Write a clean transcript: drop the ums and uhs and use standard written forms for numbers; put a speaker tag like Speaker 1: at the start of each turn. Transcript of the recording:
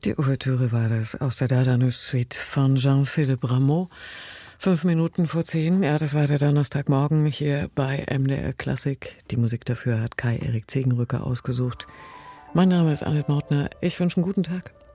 Speaker 1: Die Ouvertüre war das aus der Dardanus-Suite von Jean-Philippe Rameau. 5 Minuten vor 10, ja, das war der Donnerstagmorgen hier bei MDR Klassik. Die Musik dafür hat Kai-Erik Zegenrücker ausgesucht. Mein Name ist Annette Mautner. Ich wünsche einen guten Tag.